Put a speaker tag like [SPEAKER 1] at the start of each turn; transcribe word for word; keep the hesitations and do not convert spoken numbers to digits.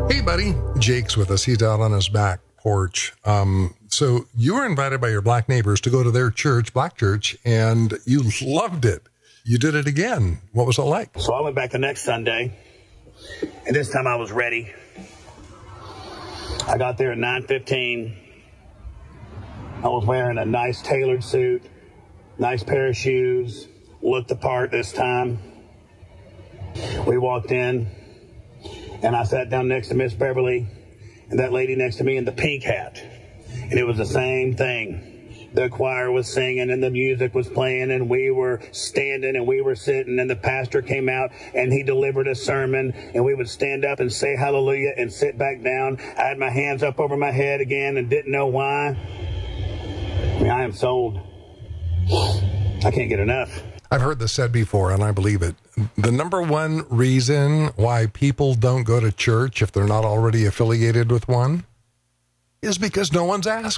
[SPEAKER 1] Hey, buddy. Jake's with us. He's out on his back porch. Um, so you were invited by your black neighbors to go to their church, black church, and you loved it. You did it again. What was it like?
[SPEAKER 2] So I went back the next Sunday, and this time I was ready. I got there at nine fifteen. I was wearing a nice tailored suit, nice pair of shoes, looked the part this time. We walked in. And I sat down next to Miss Beverly and that lady next to me in the pink hat. And it was the same thing. The choir was singing and the music was playing and we were standing and we were sitting and the pastor came out and he delivered a sermon and we would stand up and say hallelujah and sit back down. I had my hands up over my head again and didn't know why. I mean, I am sold. I can't get enough.
[SPEAKER 1] I've heard this said before, and I believe it. The number one reason why people don't go to church if they're not already affiliated with one is because no one's asking.